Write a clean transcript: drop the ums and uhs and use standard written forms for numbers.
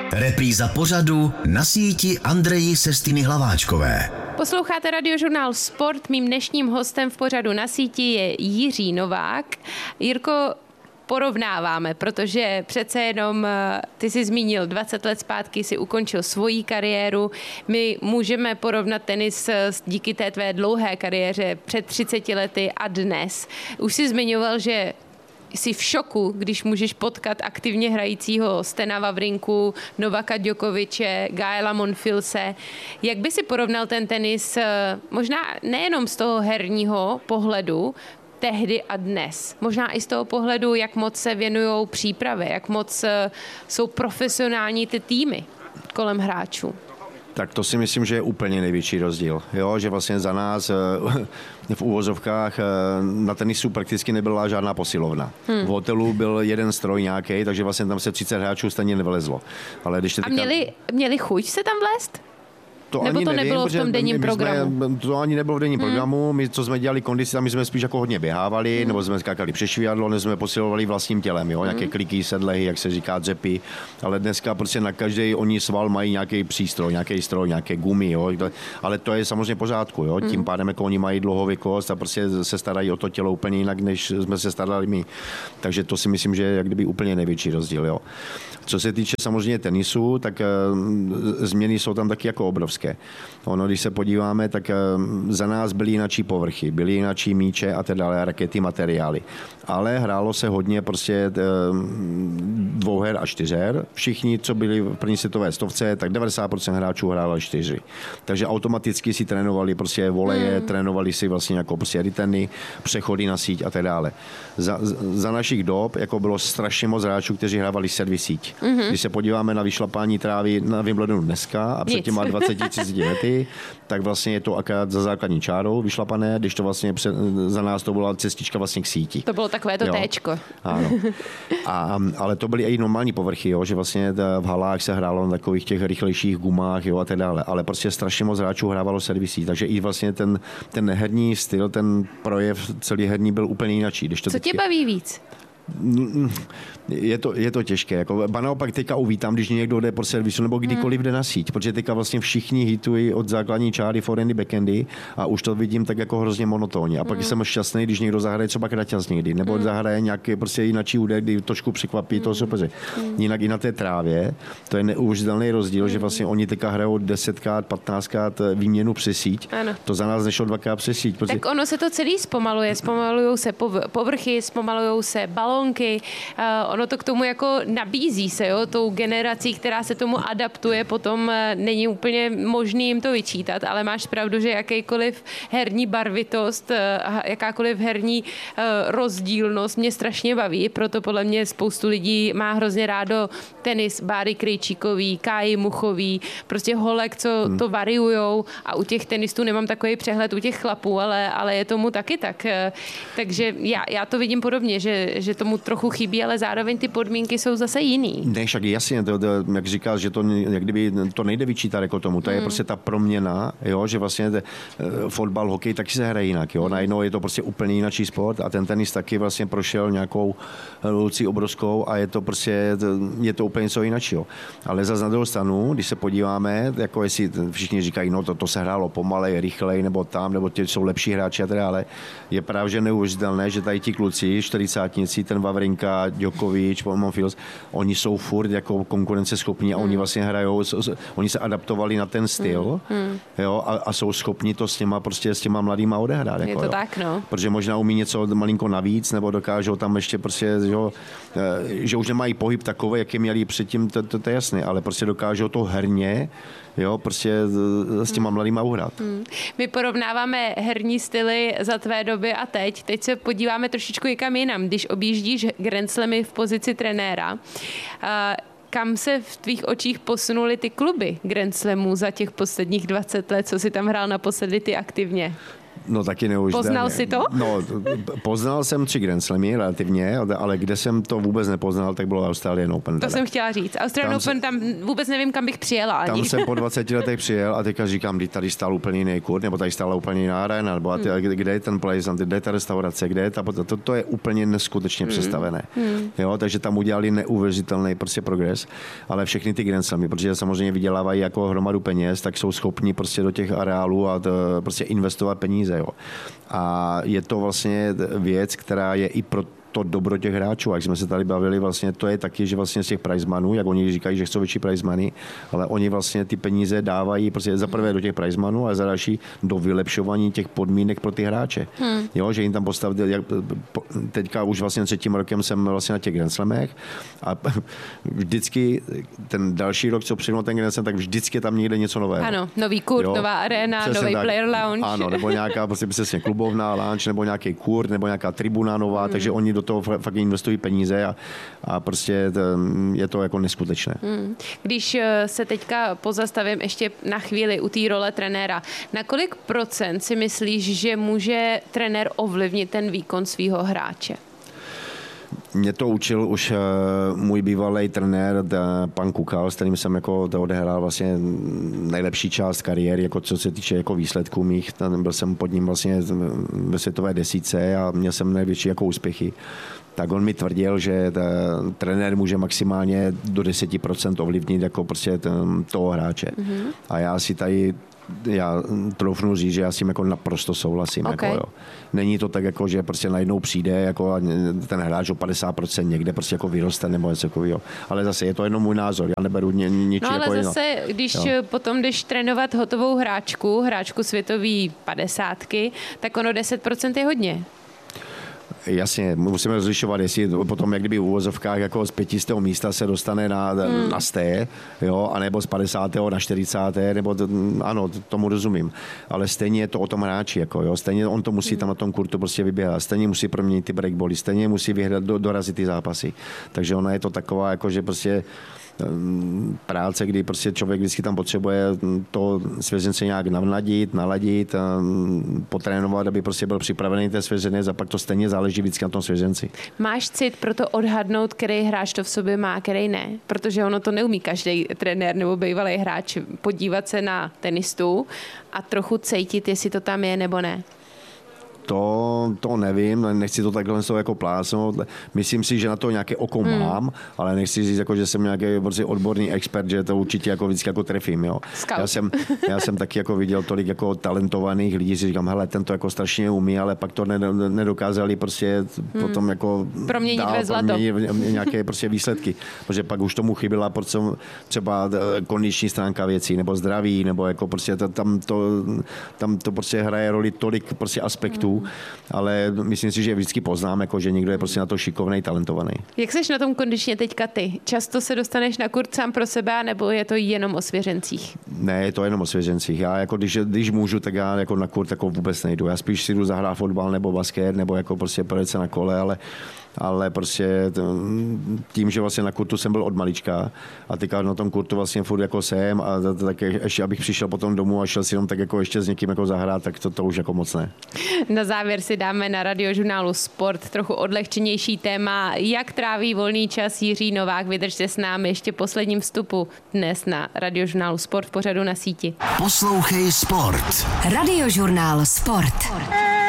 Repríza pořadu Na síti Andreji Sestiny Hlaváčkové. Posloucháte radiožurnál Sport. Mým dnešním hostem v pořadu Na síti je Jiří Novák. Jirko, porovnáváme, protože přece jenom ty jsi zmínil 20 let zpátky si ukončil svoji kariéru. My můžeme porovnat tenis díky té tvé dlouhé kariéře před 30 lety a dnes. Už jsi zmiňoval, že jsi v šoku, když můžeš potkat aktivně hrajícího Stena Wawrinku, Novaka Djokoviče, Gaela Monfilse. Jak by si porovnal ten tenis možná nejenom z toho herního pohledu, tehdy a dnes. Možná i z toho pohledu, jak moc se věnujou přípravě, jak moc jsou profesionální ty týmy kolem hráčů. Tak to si myslím, že je úplně největší rozdíl. Jo? Že vlastně za nás v uvozovkách na tenisu prakticky nebyla žádná posilovna. V hotelu byl jeden stroj nějaký, takže vlastně tam se 30 hráčů stejně nevylezlo. Ale když a měli chuť se tam vlézt? To Nebo ani to nevím, nebylo v tom denním programu? To ani nebylo v denním programu. My, co jsme dělali kondici, tam my jsme spíš jako hodně běhávali, nebo jsme skákali přes švihadlo, nebo jsme posilovali vlastním tělem, jo? Nějaké kliky, sedlehy, jak se říká, dřepy. Ale dneska prostě na každý oni sval mají nějaký přístroj, nějaký stroj, nějaké gumy, jo? Ale to je samozřejmě pořádku, jo? Tím pádem jako oni mají dlouhověkost a prostě se starají o to tělo úplně jinak, než jsme se starali my. Takže to si myslím, že je jak kdyby úplně největší rozdíl, jo? Co se týče samozřejmě tenisu, tak změny jsou tam taky jako obrovské. Ono, když se podíváme, tak za nás byly jinačí povrchy, byly jinačí míče a teda rakety, materiály. Ale hrálo se hodně prostě dvouher a čtyřher. Všichni, co byli v první světové stovce, tak 90% hráčů hrálo čtyři. Takže automaticky si trénovali prostě voleje, trénovali si vlastně jako prostě returny, přechody na síť a tak dále. Za našich dob jako bylo strašně moc hráčů, kteří hrávali servis síť. Když se podíváme na vyšlapání trávy na Wimbledonu dneska a před těma 20-30 lety, tak vlastně je to akorát za základní čárou vyšlapané, když to vlastně za nás to byla cestička vlastně k síti. To bylo takové to téčko. Ano. Ale to byly i normální povrchy, jo, že vlastně v halách se hrálo na takových těch rychlejších gumách, jo, a tak dále. Ale prostě strašně moc hráčů hrávalo servisí, takže i vlastně ten herní styl, ten projev celý herní byl úplně jináčí. Co tě baví víc? Je to těžké. Jako, ba naopak teďka uvítám, když někdo jde po servisu nebo kdykoliv jde na síť, protože teďka vlastně všichni hitují od základní čáry, forehandy, backhandy a už to vidím tak jako hrozně monotónně. A pak jsem šťastný, když někdo zahraje třeba kraťas někdy, nebo zahraje nějaký prostě jináčí údek, kdy trošku překvapí toho soupeře. Jinak i na té trávě, to je neuvěřitelný rozdíl, že vlastně oni teďka hrajou 10krát, 15krát výměnu přes síť. Ano. To za nás nešlo 2krát přes síť. Protože... Tak ono se to celý zpomaluje. Zpomalujou se povrchy, zpomalujou se balónky. Ono to k tomu jako nabízí se, jo, tou generací, která se tomu adaptuje, potom není úplně možný jim to vyčítat, ale máš pravdu, že jakýkoliv herní barvitost, jakákoliv herní rozdílnost mě strašně baví, proto podle mě spoustu lidí má hrozně rádo tenis Báry Krejčíkový, Káji Muchový, prostě holek, co to variujou a u těch tenistů nemám takový přehled u těch chlapů, ale je tomu taky tak. Takže já to vidím podobně, že tomu trochu chybí, ale zároveň ty podmínky jsou zase jiný. Ne, však jasně, jak říkáš, že to, jak kdyby, to nejde vyčítat jako tomu, to je prostě ta proměna, jo, že vlastně fotbal, hokej taky se hraje jinak, jo, najednou je to prostě úplně jináčí sport a ten tenis taky vlastně prošel nějakou revolucí obrovskou a je to prostě, je to úplně něco jináčího. Ale zase na druhou stranu, když se podíváme, jako jestli všichni říkají, no to se hrálo pomalej, rychlej, nebo tam, nebo ti jsou lepší hráči a tak dále, je právě že neuvěřitelné, že tady ti kluci, 40-tníci, ten Wawrinka, Djokovič, Monfils, oni jsou furt jako konkurenceschopní a oni vlastně hrajou, oni se adaptovali na ten styl, jo, a jsou schopni to s těma mladýma odehrát. Je jako, to jo. Tak, no. Protože možná umí něco malinko navíc, nebo dokážou tam ještě prostě, jo, že už nemají pohyb takový, jaký měli předtím, to je jasné, ale prostě dokážou to herně, jo, prostě s těma mladýma uhrát. My porovnáváme herní styly za tvé doby a teď. Teď se podíváme trošičku někam jinam. Když objíždíš Grand Slamy v pozici trenéra, kam se v tvých očích posunuly ty kluby Grand Slamů za těch posledních 20 let, co si tam hrál naposledy ty aktivně? No taky neuvěřitelně. Poznal jsi to? No, poznal jsem 3 Grand Slamy relativně, ale kde jsem to vůbec nepoznal, tak bylo Australian Open. To jsem chtěla říct. Australian Open, tam vůbec nevím, kam bych přijela ani. Tam jsem po 20 letech přijel a teďka říkám, tady stál úplně jiný kurt, nebo tady stála úplně jiná arena, nebo kde je ten place, kde je ta restaurace, kde je to je úplně neskutečně přestavené. Jo, takže tam udělali neuvěřitelný prostě progres, ale všechny ty Grand Slamy, protože samozřejmě vydělávají jako hromadu peněz, tak jsou schopni prostě do těch areálů a prostě investovat peníze. Jo. A je to vlastně věc, která je i pro to dobro těch hráčů. Jak jsme se tady bavili, vlastně to je taky, že vlastně z těch prize money, jak oni říkají, že chcou větší prize money, ale oni vlastně ty peníze dávají prostě za prvé do těch prize money a za další do vylepšování těch podmínek pro ty hráče. Jo, že jim tam postavili, teďka už vlastně 3. rokem jsem vlastně na těch Grand Slamech a vždycky ten další rok, co přijde ten Grand Slam, tak vždycky tam někde něco nového. Ano, nový kurt, jo, nová arena, nový player lounge. Ano, nebo nějaká prostě klubovná lounge, nebo nějaký kurt, nebo nějaká tribuna nová, takže oni do toho fakt investují peníze a prostě je to jako neskutečné. Když se teďka pozastavím ještě na chvíli u té role trenéra, na kolik procent si myslíš, že může trenér ovlivnit ten výkon svého hráče? Mě to učil už můj bývalý trenér, pan Kukal, s kterým jsem jako odehrál vlastně nejlepší část kariéry, jako co se týče jako výsledků mých. Byl jsem pod ním vlastně ve světové desítce a měl jsem největší jako úspěchy. Tak on mi tvrdil, že trenér může maximálně do 10% ovlivnit jako prostě toho hráče. A já troufnu říct, že já s tím jako naprosto souhlasím. Okay. Jako, jo. Není to tak, jako, že prostě najednou přijde jako ten hráč o 50% někde prostě jako vyroste nebo něco takového. Ale zase je to jenom můj názor, já neberu ničí. No ale jako zase, když potom jdeš trénovat hotovou hráčku světový 50, tak ono 10% je hodně. Jasně, musíme rozlišovat, jestli potom jak kdyby v uvozovkách jako z 500. místa se dostane na 100, jo, anebo z 50. na 40. nebo ano, tomu rozumím. Ale stejně je to o tom hráči, jako jo, stejně on to musí tam na tom kurtu prostě vyběhat, stejně musí proměnit ty breakbally, stejně musí vyhrát, dorazit ty zápasy. Takže ona je to taková, jako že prostě práce, kdy prostě člověk vždycky tam potřebuje to svěřence nějak naladit, potrénovat, aby prostě byl připravený ten svěřenec a pak to stejně záleží vždycky na tom svěřenci. Máš cit pro to odhadnout, který hráč to v sobě má, který ne? Protože ono to neumí každý trenér nebo bývalý hráč podívat se na tenistu a trochu cítit, jestli to tam je nebo ne. To nevím, nechci to takhle jako plásnout. Myslím si, že na to nějaké oko mám, ale nechci říct, jako, že jsem nějaký prostě odborný expert, že to určitě jako vždycky jako trefím. Jo. Já jsem taky jako viděl tolik jako talentovaných lidí, si říkám, hele, ten to jako strašně umí, ale pak to nedokázali prostě potom jako proměnit ve zlato. Nějaké prostě výsledky. Protože pak už tomu chyběla třeba kondiční stránka věcí, nebo zdraví, nebo jako prostě tam to prostě hraje roli tolik prostě aspektů, ale myslím si, že vždycky poznám, jako, že někdo je prostě na to šikovnej, talentovaný. Jak seš na tom kondičně teďka ty? Často se dostaneš na kurt sám pro sebe, nebo je to jenom o svěřencích? Ne, je to jenom o svěřencích. Já jako když můžu, tak já jako na kurt jako vůbec nejdu. Já spíš si jdu zahrát fotbal nebo basket, nebo jako prostě projet se na kole, ale prostě tím, že vlastně na kurtu jsem byl od malička a teďka na tom kurtu vlastně furt jako jsem a tak ještě abych přišel potom domů a šel si jenom tak jako ještě s někým jako zahrát, tak to už jako moc ne. Na závěr si dáme na Radiožurnálu Sport trochu odlehčenější téma, jak tráví volný čas Jiří Novák. Vydržte s námi ještě posledním vstupu dnes na Radiožurnálu Sport v pořadu Na síti. Poslouchej Sport. Radiožurnál Sport.